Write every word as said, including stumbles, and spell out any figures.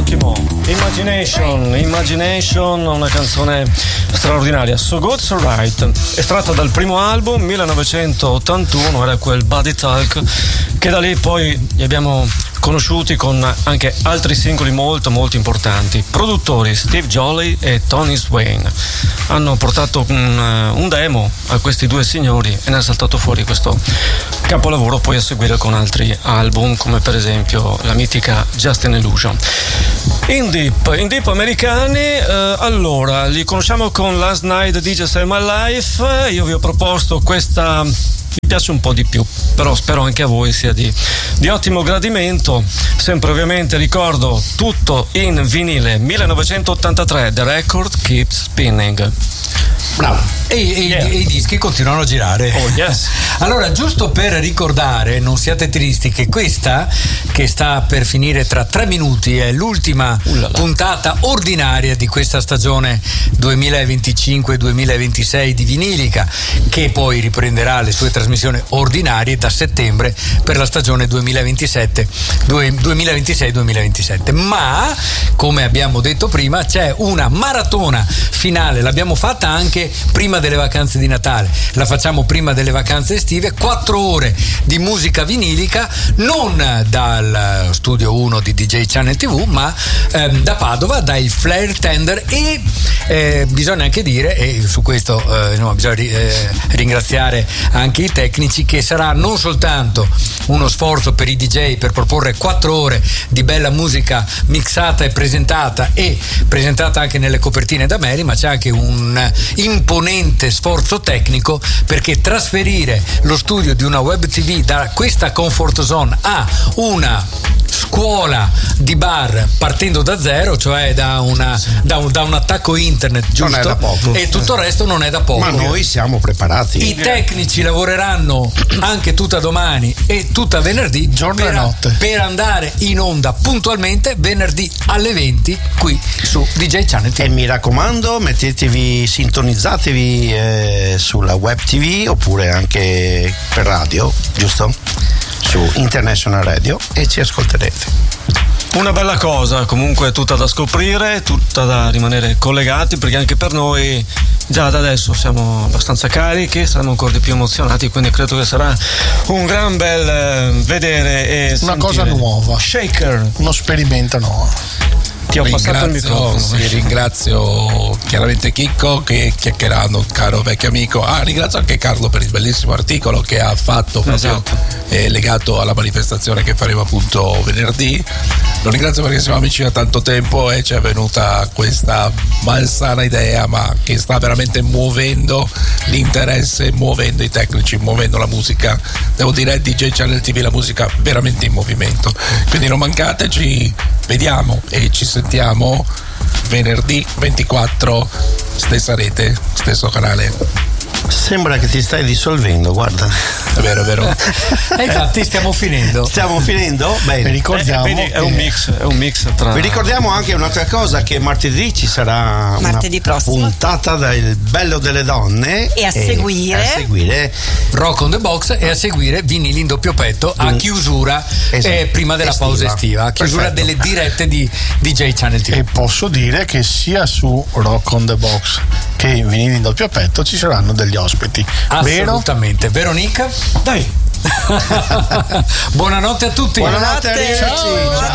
Ottimo, Imagination, Imagination, una canzone straordinaria. So Good, So Right, estratta dal primo album millenovecentottantuno, era quel Body Talk, che da lì poi li abbiamo conosciuti con anche altri singoli molto molto importanti. Produttori Steve Jolley e Tony Swain hanno portato un, un demo a questi due signori e ne è saltato fuori questo capolavoro, poi a seguire con altri album come per esempio la mitica Just an Illusion. In Deep, in Deep americani, eh, allora li conosciamo con Last Night D J Save My Life. Io vi ho proposto questa, mi piace un po' di più, però spero anche a voi sia di, di ottimo gradimento. Sempre ovviamente ricordo tutto in vinile, millenovecentottantatré, The Record Keeps Spinning. Bravo. E, e, yeah. e i dischi continuano a girare. Oh, yes. Allora, giusto per ricordare, non siate tristi, che questa, che sta per finire tra tre minuti, è l'ultima Ullala. puntata ordinaria di questa stagione duemilaventicinque duemilaventisei di Vinilica, che poi riprenderà le sue trasmissioni ordinarie da settembre per la stagione duemilaventisette duemilaventisei duemilaventisette. Ma, come abbiamo detto prima, c'è una maratona finale, l'abbiamo fatta anche prima delle vacanze di Natale, la facciamo prima delle vacanze estive, quattro ore di musica vinilica, non dal studio uno di D J Channel tivù, ma ehm, da Padova, dai Flare Tender, e eh, bisogna anche dire, e su questo eh, no, bisogna eh, ringraziare anche i tecnici, che sarà non soltanto uno sforzo per i D J per proporre quattro ore di bella musica mixata e presentata, e presentata anche nelle copertine da Mary, ma c'è anche un imponente sforzo tecnico, perché trasferire lo studio di una web tv da questa comfort zone a una scuola di bar partendo da zero, cioè da, una, da, un, da un attacco internet giusto, non è da poco, e tutto il resto non è da poco. Ma noi siamo preparati. I tecnici lavoreranno anche tutta domani e tutta venerdì, giorno per, e notte, per andare in onda puntualmente venerdì alle venti qui su D J Channel tivù. E mi raccomando, mettetevi, sintonizzatevi eh, sulla web tv oppure anche per radio, giusto? Su International Radio, e ci ascolterete. Una bella cosa, comunque tutta da scoprire, tutta da rimanere collegati, perché anche per noi già da adesso siamo abbastanza carichi, saremo ancora di più emozionati, quindi credo che sarà un gran bel eh, vedere e una sentire. Cosa nuova, Shaker, uno esperimento nuovo. Ti ho passato il microfono. Sì, ringrazio chiaramente Chicco, che chiacchierando, un caro vecchio amico. Ah, ringrazio anche Carlo per il bellissimo articolo che ha fatto proprio, esatto, eh, legato alla manifestazione che faremo appunto venerdì. Lo ringrazio perché siamo amici da tanto tempo e ci è venuta questa malsana idea, ma che sta veramente muovendo l'interesse, muovendo i tecnici, muovendo la musica. Devo dire, D J Channel tivù, la musica veramente in movimento. Quindi non mancateci, vediamo e ci sentiamo venerdì ventiquattro, stessa rete, stesso canale. Sembra che ti stai dissolvendo, guarda. È vero, è vero. E infatti stiamo finendo. Stiamo finendo? Bene. Vi ricordiamo eh, vedi, è un mix, è un mix tra. Vi ricordiamo anche un'altra cosa, che martedì ci sarà martedì una prossimo puntata del Bello delle Donne, e a e seguire a seguire Rock on the Box, e a seguire Vinili in doppio petto a chiusura, esatto, eh, prima della estiva. pausa estiva, a chiusura Perfetto. delle dirette di D J Channel tivù. E posso dire che sia su Rock on the Box che in Vinili in doppio petto ci saranno degli ospiti. Assolutamente. Vero? Veronica? Dai. Buonanotte a tutti. Buonanotte, Buonanotte. arrivederci. Ciao. Ciao.